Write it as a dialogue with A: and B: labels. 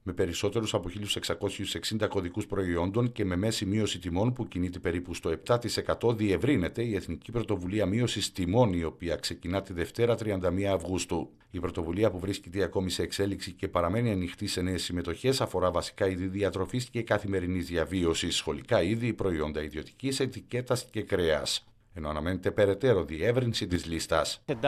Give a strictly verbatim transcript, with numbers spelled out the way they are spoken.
A: Με περισσότερους από χίλιους εξακόσιους εξήντα κωδικούς προϊόντων και με μέση μείωση τιμών που κινείται περίπου στο επτά τοις εκατό, διευρύνεται η Εθνική Πρωτοβουλία Μείωσης Τιμών, η οποία ξεκινά τη Δευτέρα τριάντα μία Αυγούστου. Η πρωτοβουλία, που βρίσκεται ακόμη σε εξέλιξη και παραμένει ανοιχτή σε νέες συμμετοχές, αφορά βασικά είδη διατροφής και καθημερινής διαβίωσης, σχολικά είδη, προϊόντα ιδιωτικής ετικέτας και κρέας. Ενώ αναμένεται περαιτέρω διεύρυνση της λίστας.